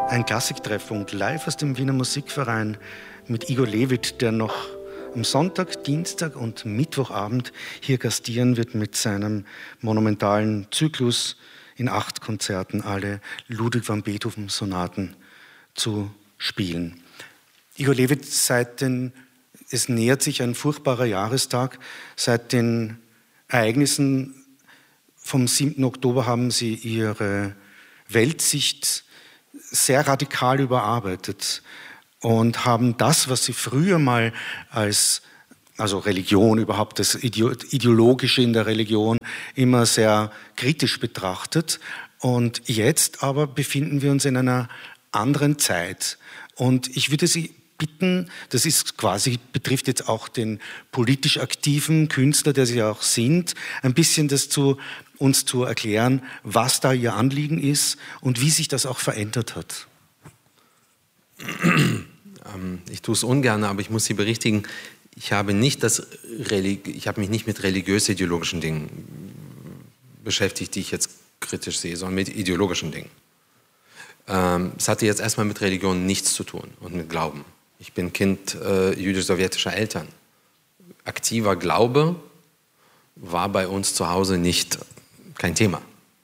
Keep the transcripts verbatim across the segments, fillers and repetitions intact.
Ein Klassiktreffpunkt live aus dem Wiener Musikverein mit Igor Levit, der noch am Sonntag, Dienstag und Mittwochabend hier gastieren wird mit seinem monumentalen Zyklus in acht Konzerten alle Ludwig van Beethoven Sonaten zu spielen. Igor Levit, seit den, es nähert sich ein furchtbarer Jahrestag, seit den Ereignissen vom siebten Oktober haben Sie Ihre Weltsicht sehr radikal überarbeitet und haben das, was Sie früher mal als, also Religion überhaupt, das Ideologische in der Religion, immer sehr kritisch betrachtet. Und jetzt aber befinden wir uns in einer anderen Zeit. Und ich würde Sie bitten, das ist quasi, betrifft jetzt auch den politisch aktiven Künstler, der Sie auch sind, ein bisschen das zu uns zu erklären, was da Ihr Anliegen ist und wie sich das auch verändert hat. Ich tue es ungern, aber ich muss Sie berichtigen, ich habe, nicht das Religi- ich habe mich nicht mit religiös-ideologischen Dingen beschäftigt, die ich jetzt kritisch sehe, sondern mit ideologischen Dingen. Es hatte jetzt erstmal mit Religion nichts zu tun und mit Glauben. Ich bin Kind äh, jüdisch-sowjetischer Eltern. Aktiver Glaube war bei uns zu Hause nicht kein Thema.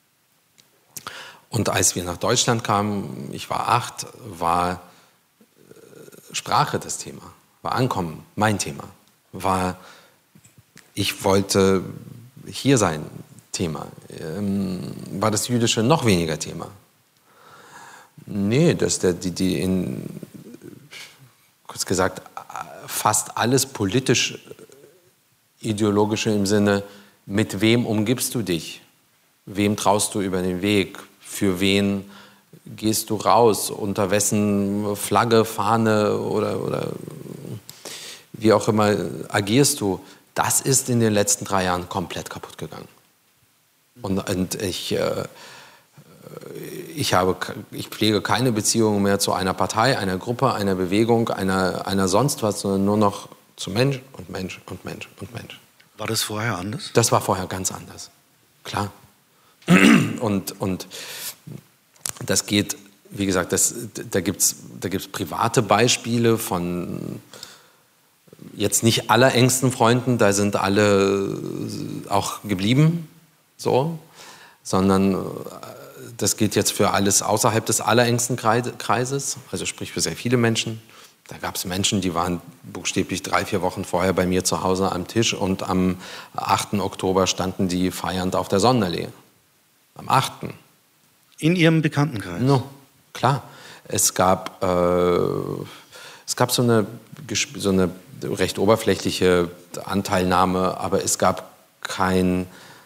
Und als wir nach Deutschland kamen, ich war acht, war Sprache das Thema, war Ankommen mein Thema, war ich wollte hier sein Thema, ähm, war das Jüdische noch weniger Thema. Nee, dass der, die, die in, kurz gesagt, fast alles politisch ideologische im Sinne, mit wem umgibst du dich? Wem traust du über den Weg? Für wen gehst du raus? Unter wessen Flagge, Fahne oder, oder wie auch immer agierst du? Das ist in den letzten drei Jahren komplett kaputt gegangen. Und, und ich, äh, ich, habe, ich pflege keine Beziehung mehr zu einer Partei, einer Gruppe, einer Bewegung, einer, einer sonst was, sondern nur noch zu Mensch und Mensch und Mensch und Mensch. War das vorher anders? Das war vorher ganz anders, klar. Und, und das geht, wie gesagt, das, da gibt es da gibt's private Beispiele von jetzt nicht allerengsten Freunden, da sind alle auch geblieben, so, sondern das gilt jetzt für alles außerhalb des allerengsten Kreises, also sprich für sehr viele Menschen. Da gab es Menschen, die waren buchstäblich drei, vier Wochen vorher bei mir zu Hause am Tisch und am achten Oktober standen die feiernd auf der Sonnenallee. Am achten In Ihrem Bekanntenkreis? No, klar. Es gab, äh, es gab so eine, so eine recht oberflächliche Anteilnahme, aber es gab kein...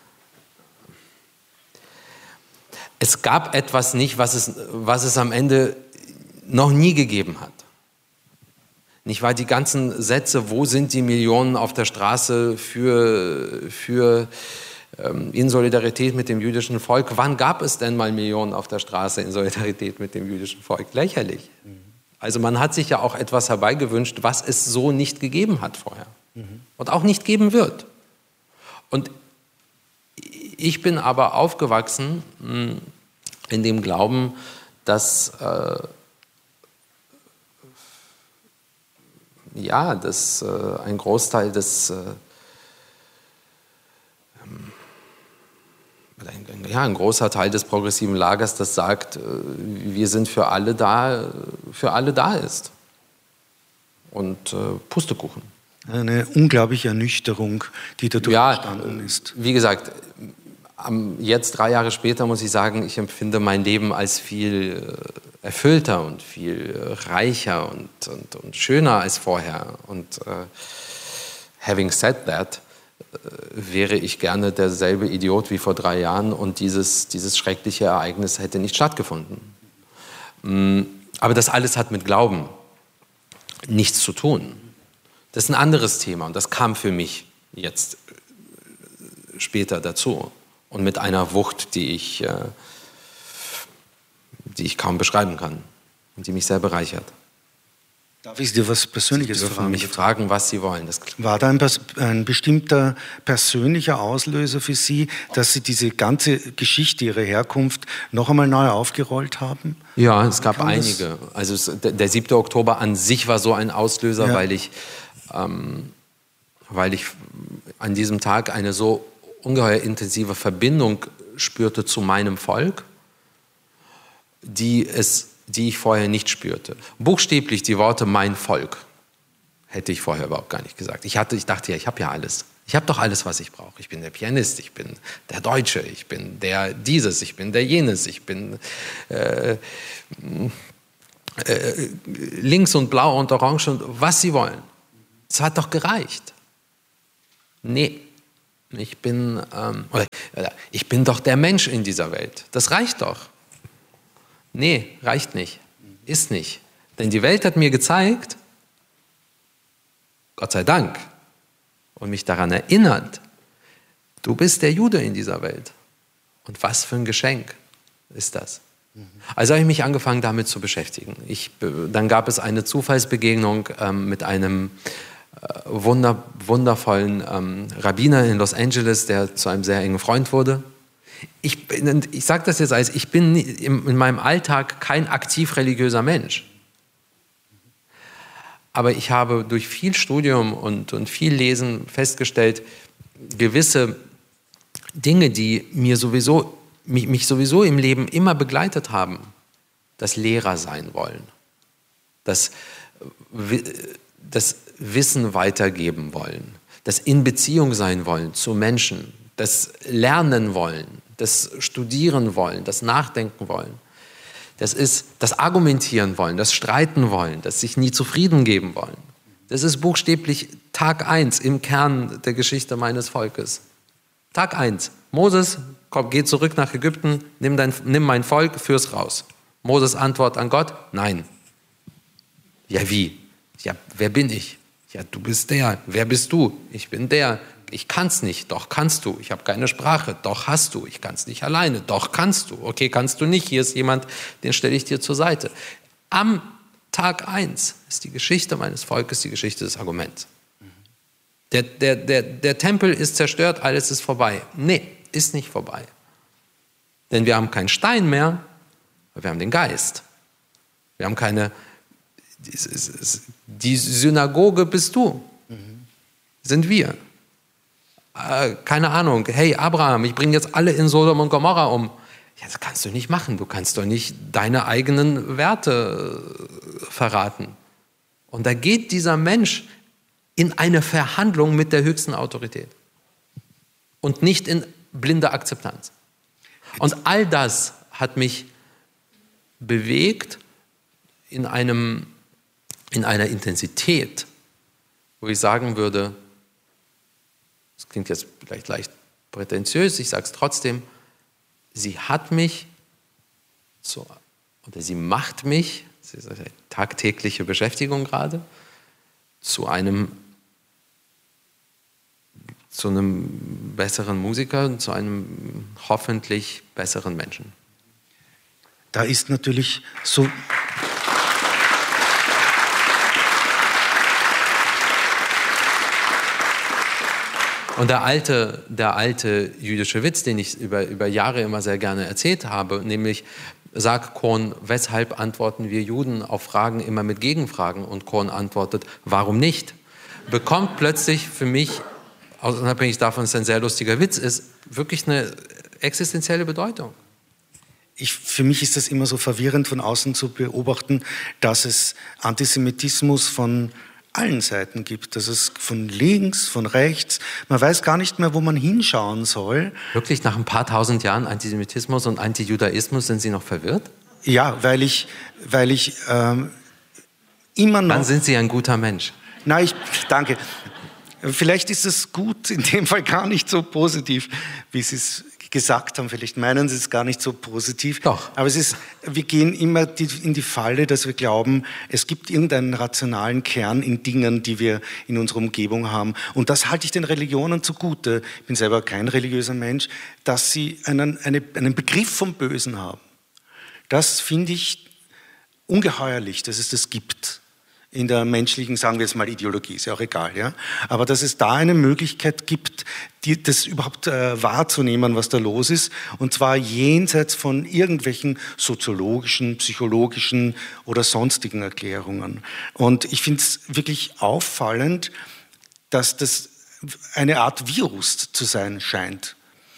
Es gab etwas nicht, was es, was es am Ende noch nie gegeben hat. Nicht wahr? Die ganzen Sätze, wo sind die Millionen auf der Straße für, für ähm, in Solidarität mit dem jüdischen Volk? Wann gab es denn mal Millionen auf der Straße in Solidarität mit dem jüdischen Volk? Lächerlich. Mhm. Also man hat sich ja auch etwas herbeigewünscht, was es so nicht gegeben hat vorher. Mhm. Und auch nicht geben wird. Und ich bin aber aufgewachsen mh, in dem Glauben, dass äh, ja, dass äh, ein Großteil des äh, ein, ja, ein großer Teil des progressiven Lagers, das sagt, äh, wir sind für alle da, für alle da ist. Und äh, Pustekuchen. Eine unglaubliche Ernüchterung, die dadurch ja, entstanden ist. Wie gesagt, jetzt drei Jahre später muss ich sagen, ich empfinde mein Leben als viel erfüllter und viel reicher und, und, und schöner als vorher. Und uh, having said that, uh, wäre ich gerne derselbe Idiot wie vor drei Jahren und dieses, dieses schreckliche Ereignis hätte nicht stattgefunden. Mm, aber das alles hat mit Glauben nichts zu tun. Das ist ein anderes Thema und das kam für mich jetzt später dazu. Und mit einer Wucht, die ich, äh, die ich kaum beschreiben kann und die mich sehr bereichert. Darf ich dir was Persönliches Sie dürfen fragen? mich fragen, was Sie wollen. Das War da ein, ein bestimmter persönlicher Auslöser für Sie, dass Sie diese ganze Geschichte, Ihre Herkunft noch einmal neu aufgerollt haben? Ja, es gab einige. Also es, der, der siebte Oktober an sich war so ein Auslöser, ja. weil ich, ähm, weil ich an diesem Tag eine so ungeheuer intensive Verbindung spürte zu meinem Volk, die es die ich vorher nicht spürte. Buchstäblich die Worte mein Volk hätte ich vorher überhaupt gar nicht gesagt. Ich, hatte, ich dachte ja, ich habe ja alles. Ich habe doch alles, was ich brauche. Ich bin der Pianist, ich bin der Deutsche, ich bin der dieses, ich bin der jenes, ich bin äh, äh, links und blau und orange und was Sie wollen. Es hat doch gereicht. Nee, ich bin, ähm, oder, oder, ich bin doch der Mensch in dieser Welt. Das reicht doch. Nee, reicht nicht. Ist nicht. Denn die Welt hat mir gezeigt, Gott sei Dank, und mich daran erinnert, du bist der Jude in dieser Welt. Und was für ein Geschenk ist das? Also habe ich mich angefangen, damit zu beschäftigen. Ich, dann gab es eine Zufallsbegegnung ähm, mit einem äh, wunder, wundervollen ähm, Rabbiner in Los Angeles, der zu einem sehr engen Freund wurde. Ich, ich sage das jetzt als, ich bin in meinem Alltag kein aktiv religiöser Mensch. Aber ich habe durch viel Studium und, und viel Lesen festgestellt, gewisse Dinge, die mir sowieso, mich, mich sowieso im Leben immer begleitet haben, das Lehrer sein wollen, das, das Wissen weitergeben wollen, das in Beziehung sein wollen zu Menschen, das Lernen wollen, das Studieren wollen, das Nachdenken wollen. Das ist das Argumentieren wollen, das Streiten wollen, das sich nie zufrieden geben wollen. Das ist buchstäblich Tag eins im Kern der Geschichte meines Volkes. Tag eins. Moses, komm, geh zurück nach Ägypten, nimm, dein, nimm mein Volk, führ's raus. Moses Antwort an Gott, nein. Ja, wie? Ja, wer bin ich? Ja, du bist der. Wer bist du? Ich bin der. Ich kann's nicht, doch kannst du. Ich habe keine Sprache, doch hast du. Ich kann's nicht alleine, doch kannst du. Okay, kannst du nicht. Hier ist jemand, den stelle ich dir zur Seite. Am Tag eins ist die Geschichte meines Volkes die Geschichte des Arguments. Der, der, der, der Tempel ist zerstört, alles ist vorbei. Nee, ist nicht vorbei. Denn wir haben keinen Stein mehr, aber wir haben den Geist. Wir haben keine... Die Synagoge bist du. Sind wir. Keine Ahnung, hey Abraham, ich bringe jetzt alle in Sodom und Gomorra um. Ja, das kannst du nicht machen. Du kannst doch nicht deine eigenen Werte verraten. Und da geht dieser Mensch in eine Verhandlung mit der höchsten Autorität. Und nicht in blinde Akzeptanz. Und all das hat mich bewegt in einem, in einer Intensität, wo ich sagen würde, das klingt jetzt vielleicht leicht prätentiös, ich sage es trotzdem, sie hat mich, zu, oder sie macht mich, das ist eine tagtägliche Beschäftigung gerade, zu einem, zu einem besseren Musiker, zu einem hoffentlich besseren Menschen. Da ist natürlich so... Und der alte, der alte jüdische Witz, den ich über, über Jahre immer sehr gerne erzählt habe, nämlich, sag Kohn, weshalb antworten wir Juden auf Fragen immer mit Gegenfragen? Und Kohn antwortet, warum nicht? Bekommt plötzlich für mich, unabhängig davon, dass es ein sehr lustiger Witz ist, wirklich eine existenzielle Bedeutung. Ich, für mich ist das immer so verwirrend von außen zu beobachten, dass es Antisemitismus von allen Seiten gibt, dass es von links, von rechts, man weiß gar nicht mehr, wo man hinschauen soll. Wirklich nach ein paar tausend Jahren Antisemitismus und Antijudaismus sind Sie noch verwirrt? Ja, weil ich, weil ich ähm, immer noch... Dann sind Sie ein guter Mensch. Nein, ich, danke. Vielleicht ist es gut, in dem Fall gar nicht so positiv, wie Sie es gesagt haben. Vielleicht meinen Sie es gar nicht so positiv. Doch. Aber es ist, wir gehen immer die, in die Falle, dass wir glauben, es gibt irgendeinen rationalen Kern in Dingen, die wir in unserer Umgebung haben. Und das halte ich den Religionen zugute. Ich bin selber kein religiöser Mensch, dass sie einen, eine, einen Begriff vom Bösen haben. Das finde ich ungeheuerlich, dass es das gibt. in der menschlichen, sagen wir es mal, Ideologie, ist ja auch egal, ja. Aber dass es da eine Möglichkeit gibt, die, das überhaupt äh, wahrzunehmen, was da los ist, und zwar jenseits von irgendwelchen soziologischen, psychologischen oder sonstigen Erklärungen. Und ich finde es wirklich auffallend, dass das eine Art Virus zu sein scheint.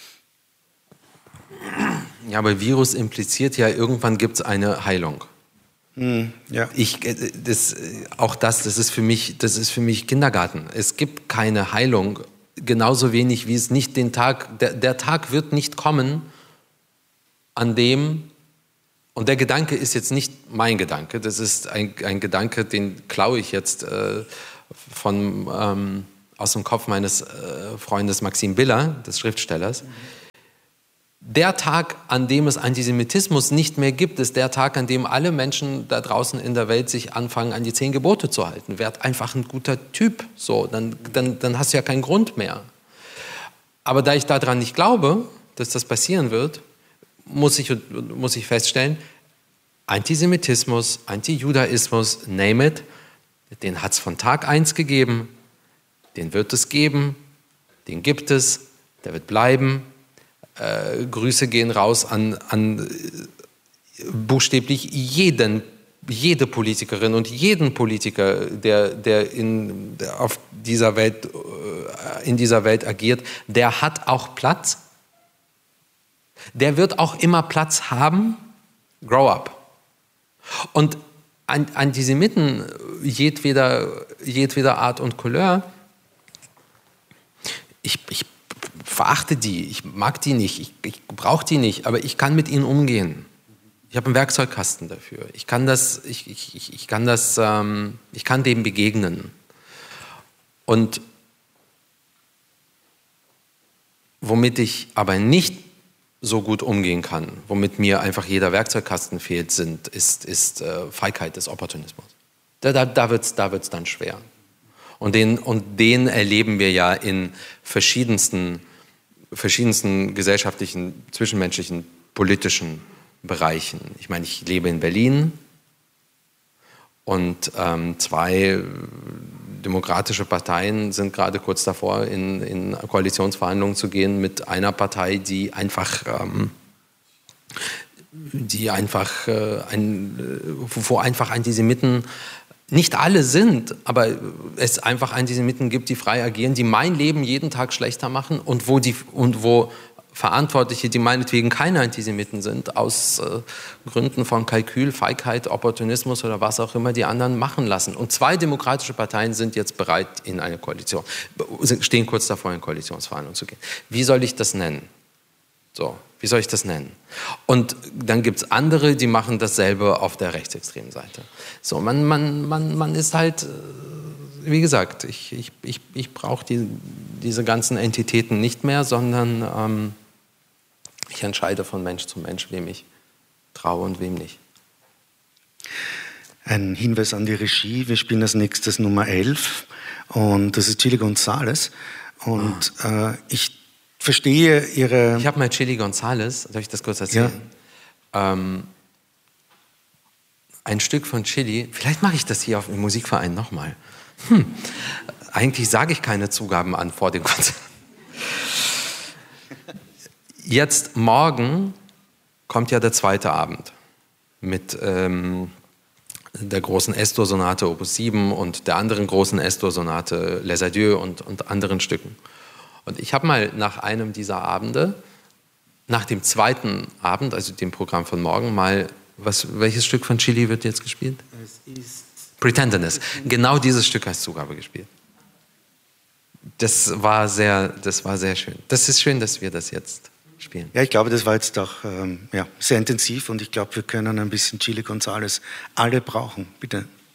Ja, aber Virus impliziert ja, irgendwann gibt es eine Heilung. Mm, ja. Ich, das, auch das, das ist für mich, das ist für mich Kindergarten. Es gibt keine Heilung, genauso wenig wie es nicht den Tag, der, der Tag wird nicht kommen, an dem, und der Gedanke ist jetzt nicht mein Gedanke, das ist ein, ein Gedanke, den klaue ich jetzt äh, von, ähm, aus dem Kopf meines äh, Freundes Maxim Biller, des Schriftstellers. Mhm. Der Tag, an dem es Antisemitismus nicht mehr gibt, ist der Tag, an dem alle Menschen da draußen in der Welt sich anfangen, an die zehn Gebote zu halten. Werd einfach ein guter Typ, so, dann, dann, dann hast du ja keinen Grund mehr. Aber da ich daran nicht glaube, dass das passieren wird, muss ich, muss ich feststellen, Antisemitismus, Antijudaismus, name it, den hat es von Tag eins gegeben, den wird es geben, den gibt es, der wird bleiben. Äh, Grüße gehen raus an, an äh, buchstäblich jeden, jede Politikerin und jeden Politiker, der, der, in, der auf dieser Welt, äh, in dieser Welt agiert, der hat auch Platz. Der wird auch immer Platz haben. Grow up. Und an, Antisemiten jedweder, jedweder Art und Couleur, ich, ich verachte die, ich mag die nicht, ich, ich brauche die nicht, aber ich kann mit ihnen umgehen. Ich habe einen Werkzeugkasten dafür. Ich kann das, ich, ich, ich kann das, ähm, ich kann dem begegnen. Und womit ich aber nicht so gut umgehen kann, womit mir einfach jeder Werkzeugkasten fehlt, sind, ist, ist äh, Feigheit des Opportunismus. Da, da, da wird es da wird's dann schwer. Und den, und den erleben wir ja in verschiedensten, verschiedensten gesellschaftlichen, zwischenmenschlichen, politischen Bereichen. Ich meine, ich lebe in Berlin und ähm, zwei demokratische Parteien sind gerade kurz davor, in, in Koalitionsverhandlungen zu gehen mit einer Partei, die einfach, ähm, die einfach, äh, ein, wo einfach Antisemiten nicht alle sind, aber es einfach Antisemiten gibt, die frei agieren, die mein Leben jeden Tag schlechter machen und wo, die, und wo Verantwortliche, die meinetwegen keine Antisemiten sind, aus äh, Gründen von Kalkül, Feigheit, Opportunismus oder was auch immer, die anderen machen lassen. Und zwei demokratische Parteien sind jetzt bereit in eine Koalition, stehen kurz davor, in Koalitionsverhandlungen zu gehen. Wie soll ich das nennen? So, wie soll ich das nennen? Und dann gibt es andere, die machen dasselbe auf der rechtsextremen Seite. So, man, man, man, man ist halt, wie gesagt, ich, ich, ich, ich brauche die, diese ganzen Entitäten nicht mehr, sondern ähm, ich entscheide von Mensch zu Mensch, wem ich traue und wem nicht. Ein Hinweis an die Regie, wir spielen als nächstes Nummer elf und das ist Chili González und oh. äh, ich verstehe Ihre... Ich habe mal Chili González, darf ich das kurz erzählen? Ja. Ähm, ein Stück von Chili, vielleicht mache ich das hier auf dem Musikverein nochmal. Hm. Eigentlich sage ich keine Zugaben an vor dem Konzert. Jetzt morgen kommt ja der zweite Abend mit ähm, der großen Es-Dur-Sonate Opus sieben und der anderen großen Es-Dur-Sonate Les Adieux und, und anderen Stücken. Und ich habe mal nach einem dieser Abende, nach dem zweiten Abend, also dem Programm von morgen, mal, was, welches Stück von Chili wird jetzt gespielt? Es ist Pretenderness. Genau dieses Stück als Zugabe gespielt. Das war sehr, das war sehr schön. Das ist schön, dass wir das jetzt spielen. Ja, ich glaube, das war jetzt auch ähm, ja, sehr intensiv und ich glaube, wir können ein bisschen Chili González alle brauchen. Bitte.